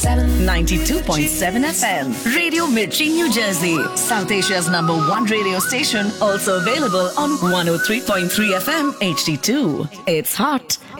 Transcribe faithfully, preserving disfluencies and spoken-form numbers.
ninety-two point seven F M. Radio Mirchi, New Jersey. South Asia's number one radio station. Also available on one oh three point three F M H D two. It's hot